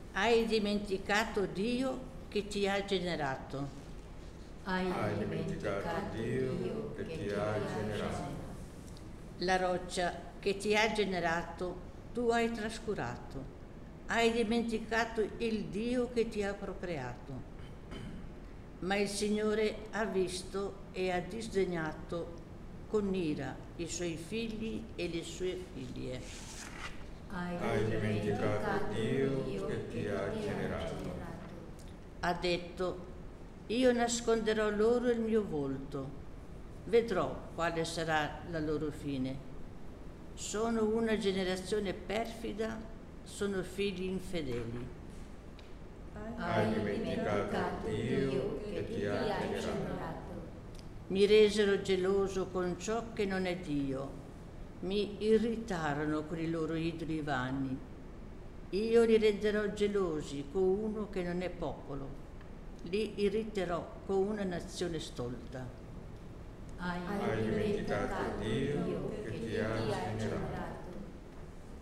Hai dimenticato Dio che ti ha generato. Hai dimenticato Dio che ti ha generato. La roccia che ti ha generato tu hai trascurato. Hai dimenticato il Dio che ti ha procreato. Ma il Signore ha visto e ha disdegnato con ira i suoi figli e le sue figlie. Hai dimenticato Dio che ti ha generato. Ha detto: io nasconderò loro il mio volto, vedrò quale sarà la loro fine. Sono una generazione perfida, sono figli infedeli. Hai dimenticato Dio che ti ha generato. Mi resero geloso con ciò che non è Dio, mi irritarono con i loro idoli vani. Io li renderò gelosi con uno che non è popolo, li irriterò con una nazione stolta. Hai dimenticato Dio